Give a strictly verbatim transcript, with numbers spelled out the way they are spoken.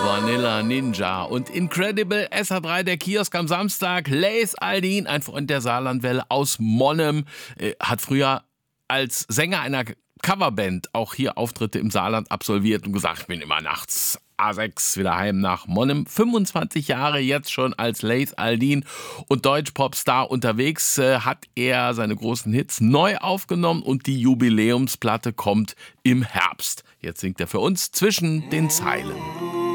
Vanilla Ninja und Incredible, S H drei, der Kiosk am Samstag. Lace Aldin, ein Freund der Saarlandwelle aus Monnem, äh, hat früher als Sänger einer Coverband auch hier Auftritte im Saarland absolviert und gesagt, ich bin immer nachts A sechs wieder heim nach Monnem. fünfundzwanzig Jahre jetzt schon als Lace Aldin und Deutschpopstar unterwegs, äh, hat er seine großen Hits neu aufgenommen und die Jubiläumsplatte kommt im Herbst. Jetzt singt er für uns zwischen den Zeilen.